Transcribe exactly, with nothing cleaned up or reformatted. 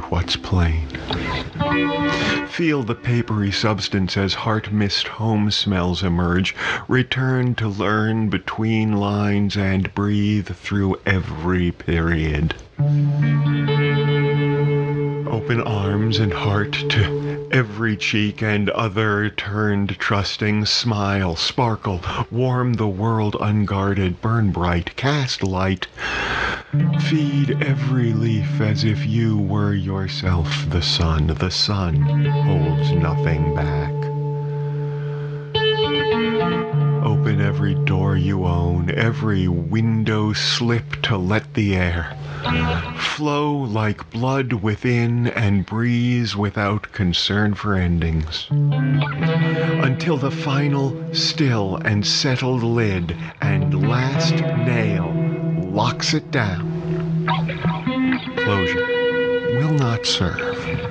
what's plain. Feel the papery substance as heart-mist home smells emerge. Return to learn between lines and breathe through every period. Open arms and heart to every cheek and other turned trusting. Smile, sparkle, warm the world unguarded. Burn bright, cast light. Feed every leaf as if you were yourself the sun. The sun holds nothing back. Open every door you own, every window slip to let the air flow like blood within and breeze without concern for endings. Until the final still and settled lid and last nail locks it down. Closure will not serve.